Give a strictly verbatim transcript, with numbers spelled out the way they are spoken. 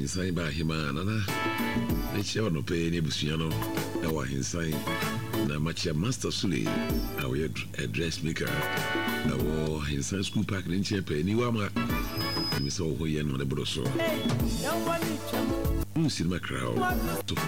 Hinsan ba hima nana. Na chia no pe ni busua no e wa hinsan na machia Master Sule awe a dressmaker. Na wo hinsan school park ni chia pe ni wa ma. Mi so ho ye no le broso. Hey, no one. Cinema crowd.